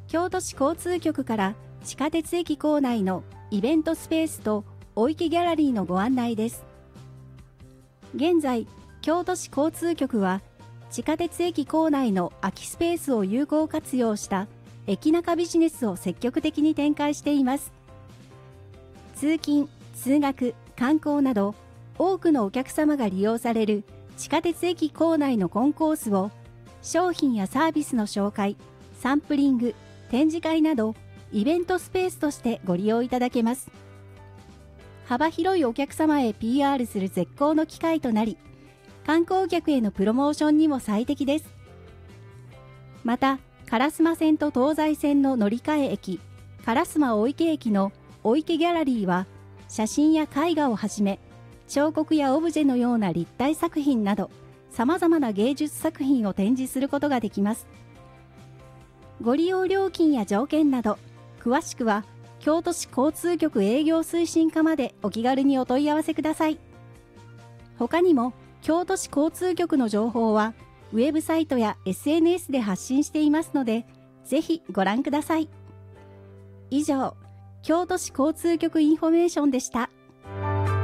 京都市交通局から地下鉄駅構内のイベントスペースとお池ギャラリーのご案内です。現在、京都市交通局は地下鉄駅構内の空きスペースを有効活用した駅ナカビジネスを積極的に展開しています。通勤・通学・観光など多くのお客様が利用される地下鉄駅構内のコンコースを商品やサービスの紹介、サンプリング、展示会などイベントスペースとしてご利用いただけます。幅広いお客様へ PR する絶好の機会となり、観光客へのプロモーションにも最適です。また、烏丸線と東西線の乗り換え駅、烏丸御池駅の御池ギャラリーは、写真や絵画をはじめ、彫刻やオブジェのような立体作品など、様々な芸術作品を展示することができます。ご利用料金や条件など、詳しくは、京都市交通局営業推進課までお気軽にお問い合わせください。他にも、京都市交通局の情報は、ウェブサイトや SNS で発信していますので、ぜひご覧ください。以上、京都市交通局インフォメーションでした。